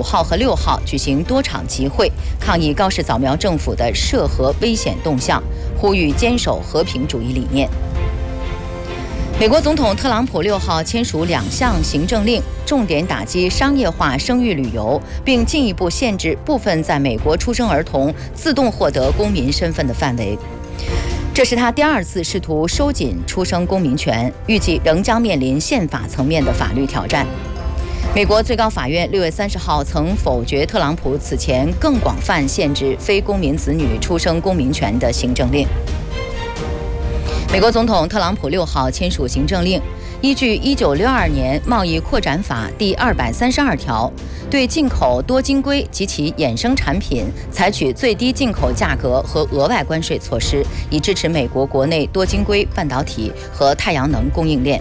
5号和6号举行多场集会，抗议高市扫描政府的涉核危险动向，呼吁坚守和平主义理念。美国总统特朗普6号签署2项行政令，重点打击商业化生育旅游，并进一步限制部分在美国出生儿童自动获得公民身份的范围。这是他第2次试图收紧出生公民权，预计仍将面临宪法层面的法律挑战。美国最高法院6月30号曾否决特朗普此前更广泛限制非公民子女出生公民权的行政令。美国总统特朗普6号签署行政令，依据1962年贸易扩展法第232条，对进口多晶硅及其衍生产品采取最低进口价格和额外关税措施，以支持美国国内多晶硅、半导体和太阳能供应链。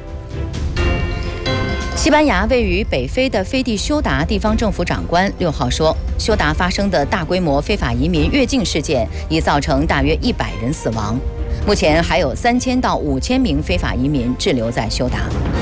西班牙位于北非的飞地休达地方政府长官6号说，休达发生的大规模非法移民越境事件已造成大约100人死亡。目前还有3000到5000名非法移民滞留在休达。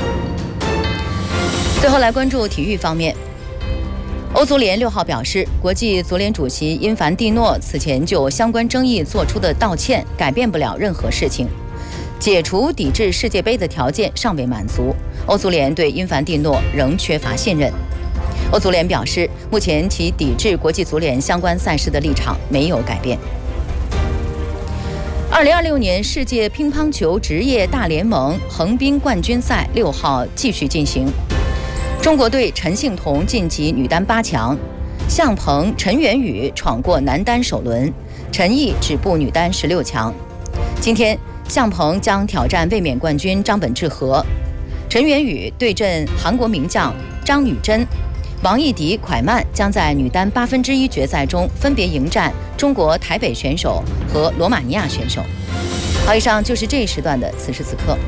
最后来关注体育方面，欧足联6号表示，国际足联主席因凡蒂诺此前就相关争议做出的道歉改变不了任何事情，解除抵制世界杯的条件尚未满足，欧足联对因凡蒂诺仍缺乏信任。欧足联表示，目前其抵制国际足联相关赛事的立场没有改变。2026年世界乒乓球职业大联盟横滨冠军赛6号继续进行，中国队陈幸同晋级女单8强，向鹏、陈元宇闯过男单首轮，陈毅止步女单16强。今天，向鹏将挑战卫冕冠军张本智和，陈元宇对阵韩国名将张宇珍，王艺迪、蒯曼将在女单1/8决赛中分别迎战中国台北选手和罗马尼亚选手。好，以上就是这一时段的此时此刻。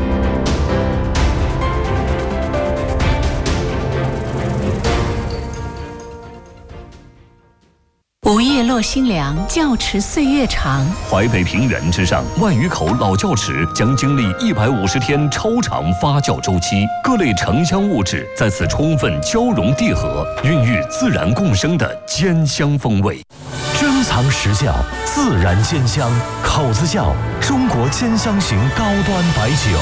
午夜落新凉，教池岁月长。 淮北平原之上，万余口老窖池将经历150天超长发酵周期，各类城乡物质在此充分交融缔合，孕育自然共生的坚香风味。 珍藏实窖，自然坚香，口子窖，中国坚香型高端白酒。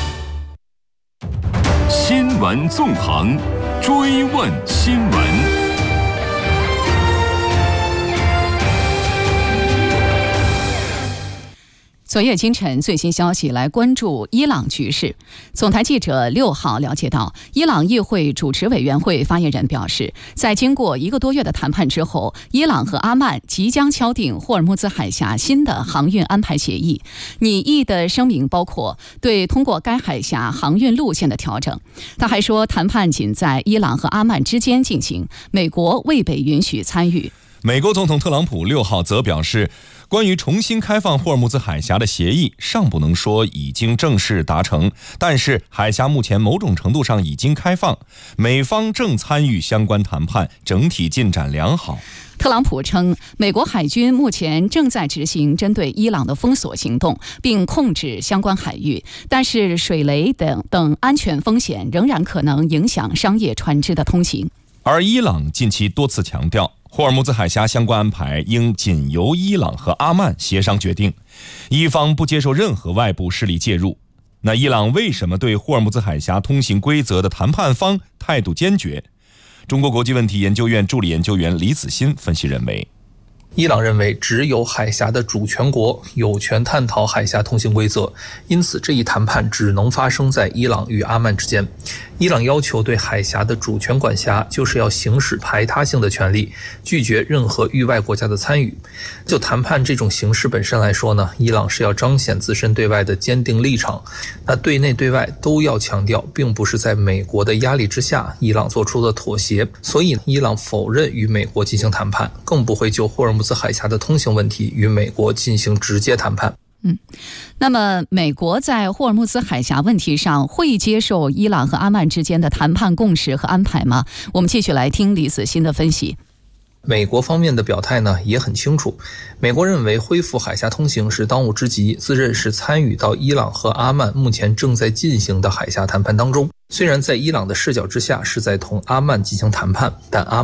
新闻纵横，追问新闻。 昨夜今晨最新消息，来关注伊朗局势。总台记者6号了解到，伊朗议会主持委员会发言人表示，在经过1个多月的谈判之后，伊朗和阿曼即将敲定霍尔木兹海峡新的航运安排协议。拟议的声明包括对通过该海峡航运路线的调整。他还说，谈判仅在伊朗和阿曼之间进行，美国未被允许参与。 美国总统特朗普6号则表示，关于重新开放霍尔木兹海峡的协议尚不能说已经正式达成，但是海峡目前某种程度上已经开放，美方正参与相关谈判，整体进展良好。 特朗普称，美国海军目前正在执行针对伊朗的封锁行动，并控制相关海域，但是水雷等安全风险仍然可能影响商业船只的通行。 而伊朗近期多次强调，霍尔木兹海峡相关安排应仅由伊朗和阿曼协商决定，伊方不接受任何外部势力介入。那伊朗为什么对霍尔木兹海峡通行规则的谈判方态度坚决？中国国际问题研究院助理研究员李子欣分析认为， 伊朗认为只有海峡的主权国有权探讨海峡通行规则，因此这一谈判只能发生在伊朗与阿曼之间。伊朗要求对海峡的主权管辖，就是要行使排他性的权利，拒绝任何域外国家的参与。就谈判这种形式本身来说呢，伊朗是要彰显自身对外的坚定立场，那对内对外都要强调，并不是在美国的压力之下伊朗做出的妥协。所以伊朗否认与美国进行谈判，更不会就霍尔木兹海峡的通行问题与美国进行直接谈判。 那么美国在霍尔木兹海峡问题上会接受伊朗和阿曼之间的谈判共识和安排吗？我们继续来听李子欣的分析。 美国方面的表态呢也很清楚，美国认为恢复海峡通行是当务之急，自认是参与到伊朗和阿曼目前正在进行的海峡谈判当中。虽然在伊朗的视角之下是在同阿曼进行谈判，但阿